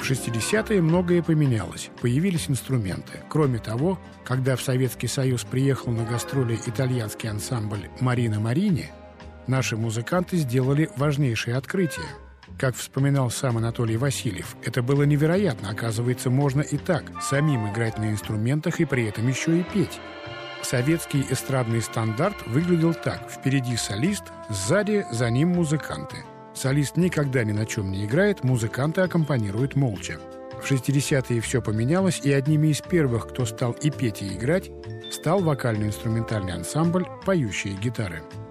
В 60-е многое поменялось, появились инструменты. Кроме того, когда в Советский Союз приехал на гастроли итальянский ансамбль «Марина Марини», наши музыканты сделали важнейшее открытие. Как вспоминал сам Анатолий Васильев, это было невероятно. Оказывается, можно и так, самим играть на инструментах и при этом еще и петь. Советский эстрадный стандарт выглядел так: впереди солист, сзади за ним музыканты. Солист никогда ни на чем не играет, музыканты аккомпанируют молча. В 60-е все поменялось, и одними из первых, кто стал и петь, и играть, стал вокально-инструментальный ансамбль «Поющие гитары».